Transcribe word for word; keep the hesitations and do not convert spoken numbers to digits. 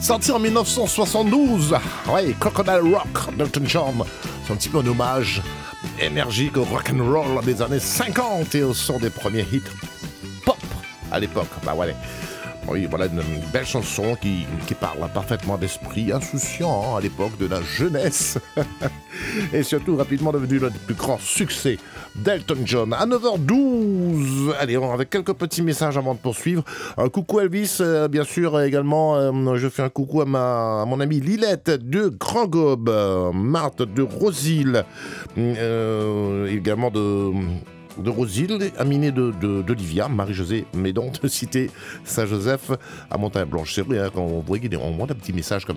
Sorti en dix-neuf cent soixante-douze. Ouais, Crocodile Rock d'Elton John. C'est un petit peu un hommage énergique au rock'n'roll des années cinquante et au son des premiers hits pop à l'époque. Bah ouais. Oui, voilà une belle chanson qui, qui parle parfaitement d'esprit insouciant hein, à l'époque de la jeunesse et surtout rapidement devenu le plus grand succès d'Elton John. À neuf heures douze, allez, on avec quelques petits messages avant de poursuivre. Un coucou Elvis, euh, bien sûr également, euh, je fais un coucou à, ma, à mon amie Lilette de Grand Gobe, euh, Marthe de Rosil, euh, également de... de Rosile, Aminé de, de, d'Olivia, Marie-Josée Médon de Cité Saint-Joseph à Montagne-Blanche. C'est vrai, hein, quand on voit qu'il y a un petit message comme